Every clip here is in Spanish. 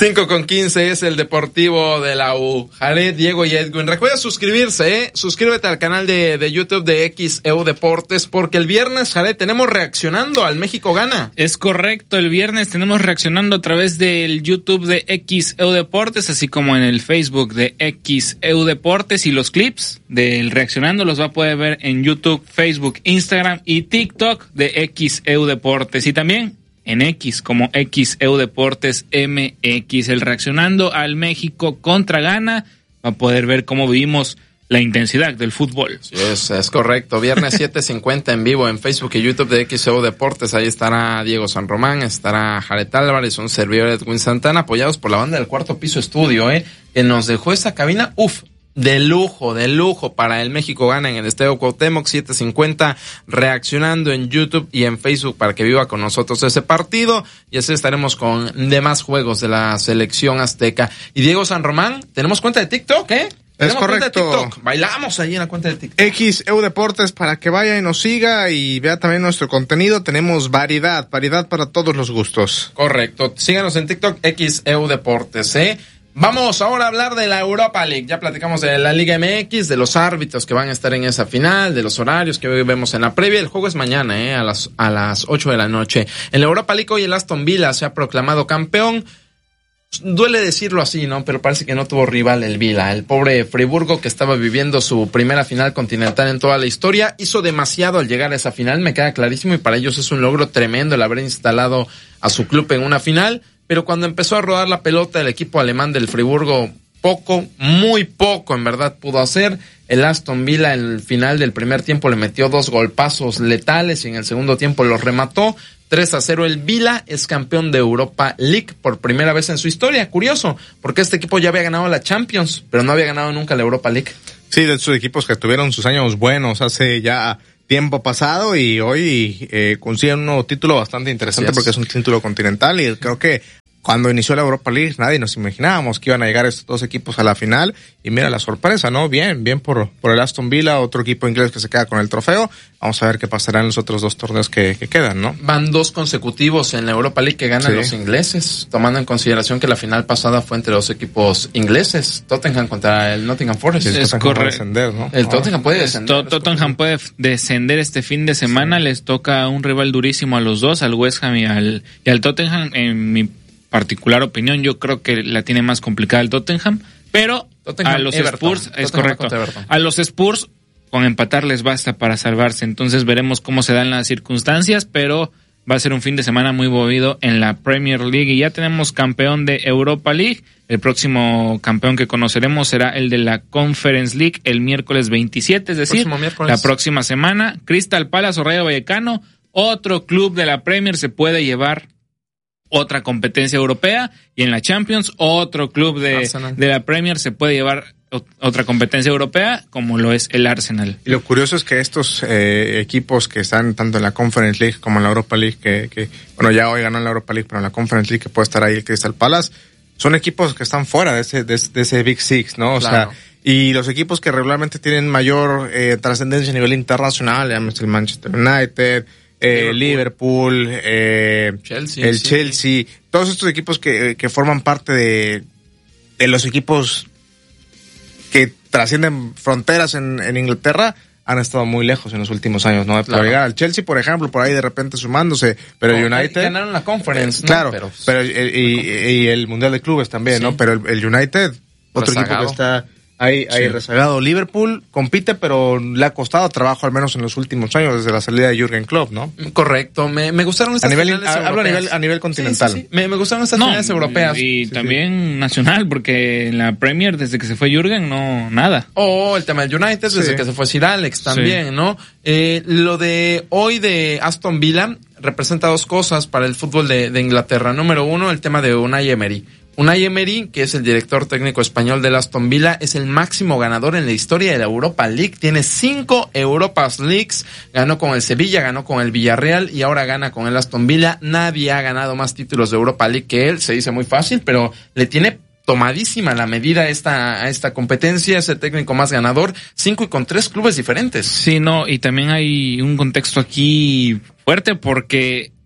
5:15 es el Deportivo de la U. Jared, Diego y Edwin. Recuerda suscribirse, Suscríbete al canal de YouTube de XEU Deportes, porque el viernes, Jared, tenemos reaccionando al México Gana. Es correcto, el viernes tenemos reaccionando a través del YouTube de XEU Deportes, así como en el Facebook de XEU Deportes, y los clips del reaccionando los va a poder ver en YouTube, Facebook, Instagram y TikTok de XEU Deportes, y también en X como XEU Deportes MX. El reaccionando al México contra Ghana va a poder ver cómo vivimos la intensidad del fútbol. Sí, es correcto. Viernes 7:50 en vivo en Facebook y YouTube de XEU Deportes. Ahí estará Diego San Román, estará Jared Álvarez, un servidor Edwin Santana, apoyados por la banda del Cuarto Piso Estudio, que nos dejó esta cabina, de lujo para el México Gana en el Estadio Cuauhtémoc. 7:50 reaccionando en YouTube y en Facebook para que viva con nosotros ese partido, y así estaremos con demás juegos de la selección azteca. Y Diego San Román, tenemos cuenta de TikTok, Es correcto. TikTok. Bailamos ahí en la cuenta de TikTok. XEU Deportes, para que vaya y nos siga y vea también nuestro contenido. Tenemos variedad para todos los gustos. Correcto. Síganos en TikTok, XEU Deportes, Vamos ahora a hablar de la Europa League. Ya platicamos de la Liga MX, de los árbitros que van a estar en esa final, de los horarios que hoy vemos en la previa. El juego es mañana, a las 8 de la noche. En la Europa League hoy el Aston Villa se ha proclamado campeón. Duele decirlo así, ¿no? Pero parece que no tuvo rival el Villa. El pobre Friburgo, que estaba viviendo su primera final continental en toda la historia, hizo demasiado al llegar a esa final, me queda clarísimo, y para ellos es un logro tremendo el haber instalado a su club en una final. Pero cuando empezó a rodar la pelota, el equipo alemán del Friburgo muy poco en verdad pudo hacer. El Aston Villa en el final del primer tiempo le metió 2 golpazos letales y en el segundo tiempo los remató. 3-0. El Villa es campeón de Europa League por primera vez en su historia. Curioso, porque este equipo ya había ganado la Champions, pero no había ganado nunca la Europa League. Sí, de esos equipos que tuvieron sus años buenos hace ya tiempo pasado, y hoy consiguen un nuevo título bastante interesante, porque es un título continental, y creo que cuando inició la Europa League nadie nos imaginábamos que iban a llegar estos dos equipos a la final, y mira la sorpresa, ¿no? Bien por el Aston Villa, otro equipo inglés que se queda con el trofeo. Vamos a ver qué pasará en los otros 2 torneos que quedan, ¿no? Van 2 consecutivos en la Europa League que ganan los ingleses, tomando en consideración que la final pasada fue entre 2 equipos ingleses, Tottenham contra el Nottingham Forest. Es correcto, ¿no? El Tottenham puede descender. Tottenham puede descender este fin de semana, les toca un rival durísimo a los dos, al West Ham y al Tottenham. En mi particular opinión, yo creo que la tiene más complicada el Tottenham, pero a los Spurs, es correcto, a los Spurs con empatar les basta para salvarse. Entonces veremos cómo se dan las circunstancias, pero va a ser un fin de semana muy movido en la Premier League, y ya tenemos campeón de Europa League. El próximo campeón que conoceremos será el de la Conference League el miércoles 27, es decir, la próxima semana. Crystal Palace o Rayo Vallecano, otro club de la Premier, se puede llevar otra competencia europea, y en la Champions otro club de la Premier se puede llevar otra competencia europea, como lo es el Arsenal. Y lo curioso es que estos equipos que están tanto en la Conference League como en la Europa League, que ya hoy ganó en la Europa League, pero en la Conference League que puede estar ahí el Crystal Palace, son equipos que están fuera de ese Big Six, ¿no? O sea, y los equipos que regularmente tienen mayor trascendencia a nivel internacional, el Manchester United, Liverpool, Chelsea, Chelsea, todos estos equipos que forman parte de los equipos que trascienden fronteras en Inglaterra, han estado muy lejos en los últimos años, ¿no? Para llegar al Chelsea, por ejemplo, por ahí de repente sumándose, pero United ganaron la Conference, ¿no? Claro, pero y el Mundial de Clubes también, ¿no? Pero el United, otro equipo que está ahí rezagado. Liverpool compite, pero le ha costado trabajo, al menos en los últimos años, desde la salida de Jürgen Klopp, ¿no? Correcto. Me gustaron estas finales europeas. A nivel continental. Sí. Me gustaron estas finales europeas. Y también nacional, porque en la Premier, desde que se fue Jürgen, no, nada. El tema del United, desde que se fue Sir Alex también, ¿no? Lo de hoy de Aston Villa representa 2 cosas para el fútbol de Inglaterra. Número 1, el tema de Unai Emery. Unai Emery, que es el director técnico español del Aston Villa, es el máximo ganador en la historia de la Europa League. Tiene 5 Europas Leagues, ganó con el Sevilla, ganó con el Villarreal y ahora gana con el Aston Villa. Nadie ha ganado más títulos de Europa League que él, se dice muy fácil, pero le tiene tomadísima la medida a esta competencia. Es el técnico más ganador, 5 y con 3 clubes diferentes. Sí, no, y también hay un contexto aquí fuerte, porque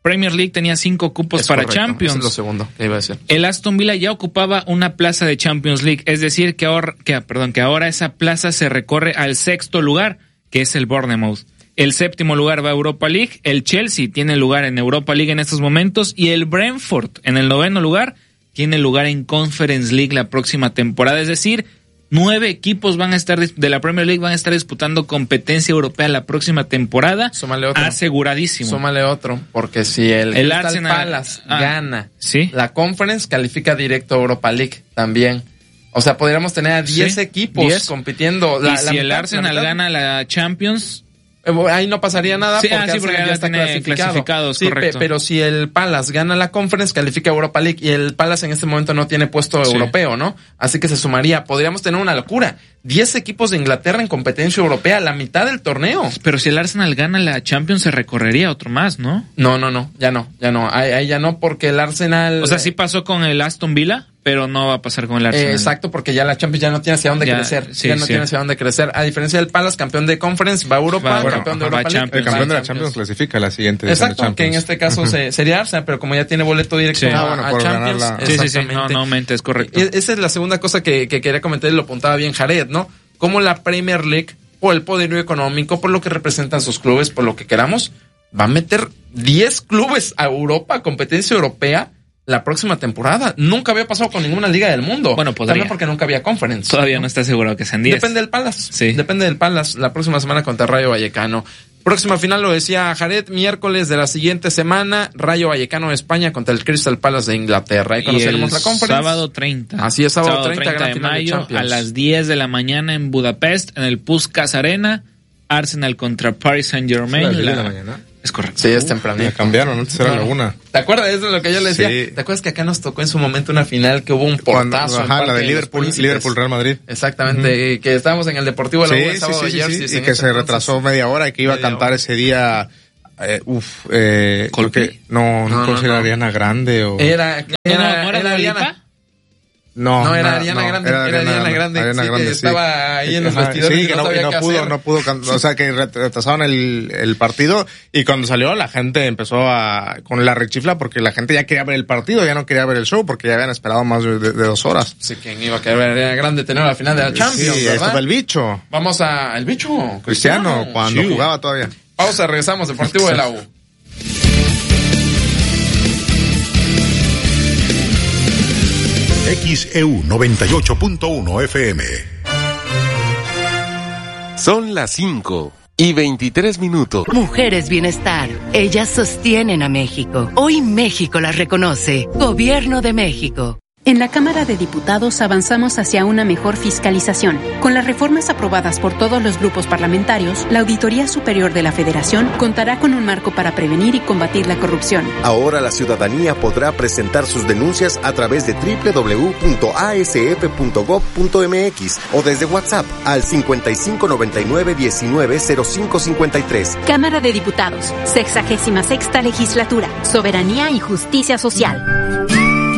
Premier League tenía 5 cupos para correcto. Champions. Eso es lo segundo que iba a decir. El Aston Villa ya ocupaba una plaza de Champions League, es decir, que ahora esa plaza se recorre al 6º lugar, que es el Bournemouth. El 7º lugar va a Europa League, el Chelsea tiene lugar en Europa League en estos momentos y el Brentford en el 9º lugar tiene lugar en Conference League la próxima temporada, es decir, 9 equipos van a estar de la Premier League van a estar disputando competencia europea la próxima temporada. Súmale otro. Aseguradísimo. Súmale otro, porque si el Crystal Arsenal Palace gana ¿sí? la Conference, califica directo a Europa League también. O sea, podríamos tener a 10 equipos compitiendo. Si el Arsenal gana la Champions, ahí no pasaría nada porque ya está clasificado. Sí, correcto. Pero si el Palace gana la Conference, califica Europa League y el Palace en este momento no tiene puesto europeo, ¿no? Así que se sumaría. Podríamos tener una locura. 10 equipos de Inglaterra en competencia europea, la mitad del torneo. Pero si el Arsenal gana la Champions, se recorrería otro más, ¿no? No, ya no. Ahí ya no, porque el Arsenal... O sea, sí pasó con el Aston Villa, pero no va a pasar con el Arsenal. Exacto, porque ya la Champions ya no tiene hacia dónde crecer. Tiene hacia dónde crecer. A diferencia del Palace, campeón de Conference, va a Europa, campeón de Europa League. El campeón de la Champions clasifica a la siguiente. Exacto, que en este caso sería Arsenal, pero como ya tiene boleto directo a Champions. Exactamente. No es correcto. Esa es la segunda cosa que quería comentar y lo apuntaba bien Jared, ¿no? Como la Premier League, por el poderío económico, por lo que representan sus clubes, por lo que queramos, va a meter 10 clubes a Europa, competencia europea, la próxima temporada. Nunca había pasado con ninguna liga del mundo. Bueno, podría. También porque nunca había Conference. Todavía no está asegurado que sean 10. Depende del Palace. Sí. Depende del Palace. La próxima semana contra Rayo Vallecano. Próxima final, lo decía Jared, miércoles de la siguiente semana, Rayo Vallecano de España contra el Crystal Palace de Inglaterra. Ahí conoceremos la Conference. Sábado 30. Así es, sábado 30 gran de final mayo, de Champions. a las 10 de la mañana en Budapest, en el Puskás Arena, Arsenal contra Paris Saint-Germain. ¿Es de la mañana? Es correcto. Sí, es tempranito. La cambiaron, antes era la 1. ¿Te acuerdas de eso, lo que yo le decía? Sí. ¿Te acuerdas que acá nos tocó en su momento una final que hubo un portazo? La de Liverpool Real Madrid. Exactamente, que estábamos en el Deportivo de la U el sábado de Jerseys. Y que se retrasó media hora y que iba a cantar ese día... ¿Colpi? No creo si era Ariana Grande o... Era Ariana. No, era Ariana Grande. Era Ariana Grande. Ariana sí, Grande, que estaba ahí en los vestidores. Sí, que no pudo, o sea, que retrasaron el partido y cuando salió la gente empezó con la rechifla porque la gente ya quería ver el partido, ya no quería ver el show porque ya habían esperado más de 2 horas. Sí, ¿quién iba a querer ver a Ariana Grande tener la final de la Champions, sí, ¿verdad? ahí estaba el bicho. Vamos el bicho. Cristiano, cuando jugaba todavía. Pausa, regresamos, Deportivo de la U. XEU 98.1 FM. Son las 5:23. Mujeres Bienestar. Ellas sostienen a México. Hoy México las reconoce. Gobierno de México. En la Cámara de Diputados avanzamos hacia una mejor fiscalización. Con las reformas aprobadas por todos los grupos parlamentarios, la Auditoría Superior de la Federación contará con un marco para prevenir y combatir la corrupción. Ahora la ciudadanía podrá presentar sus denuncias a través de www.asf.gov.mx o desde WhatsApp al 5599-190553. Cámara de Diputados, 66ª Legislatura, Soberanía y Justicia Social.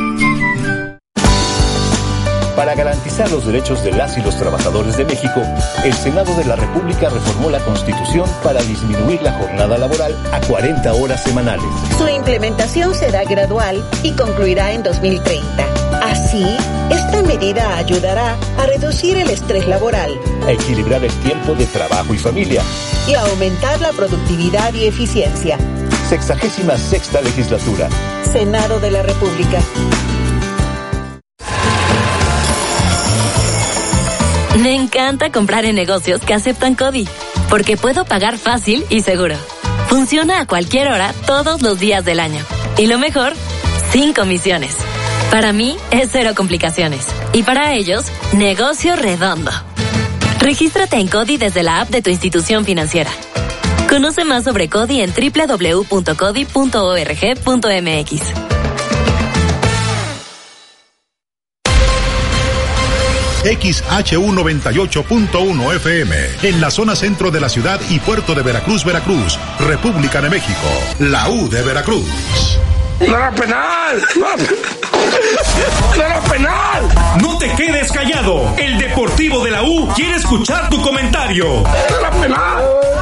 Para garantizar los derechos de las y los trabajadores de México, el Senado de la República reformó la Constitución para disminuir la jornada laboral a 40 horas semanales. Su implementación será gradual y concluirá en 2030. Así, esta medida ayudará a reducir el estrés laboral, a equilibrar el tiempo de trabajo y familia y a aumentar la productividad y eficiencia. 66ª Legislatura. Senado de la República. Me encanta comprar en negocios que aceptan CODI, porque puedo pagar fácil y seguro. Funciona a cualquier hora, todos los días del año. Y lo mejor, sin comisiones. Para mí, es 0 complicaciones. Y para ellos, negocio redondo. Regístrate en CODI desde la app de tu institución financiera. Conoce más sobre CODI en www.codi.org.mx. XHU 98.1 FM, en la zona centro de la ciudad y puerto de Veracruz, República de México, la U de Veracruz. ¡No era penal! ¡No era penal! No te quedes callado, el Deportivo de la U quiere escuchar tu comentario. ¡No era penal!